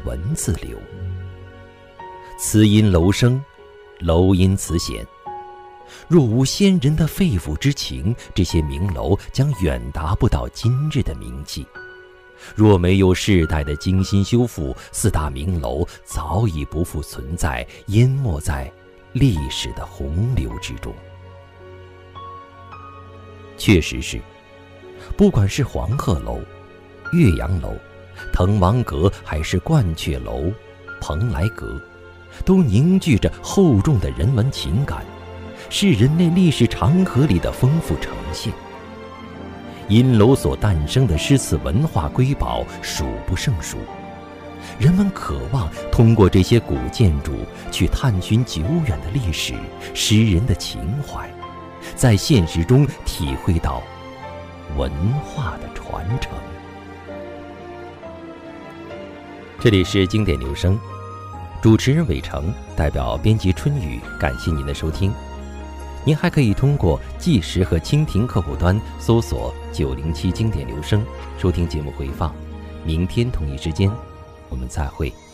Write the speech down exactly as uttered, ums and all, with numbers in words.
文字流。此因楼生，楼因此显。若无先人的肺腑之情，这些名楼将远达不到今日的名气。若没有世代的精心修复，四大名楼早已不复存在，淹没在历史的洪流之中。确实是，不管是黄鹤楼、岳阳楼、滕王阁，还是鹳雀楼、蓬莱阁，都凝聚着厚重的人文情感，是人类历史长河里的丰富呈现。因楼所诞生的诗词文化瑰宝数不胜数，人们渴望通过这些古建筑去探寻久远的历史、诗人的情怀，在现实中体会到文化的传承。这里是经典留声，主持人伟成，代表编辑春雨，感谢您的收听。您还可以通过纪实和蜻蜓客户端搜索九零七经典留声，收听节目回放。明天同一时间，我们再会。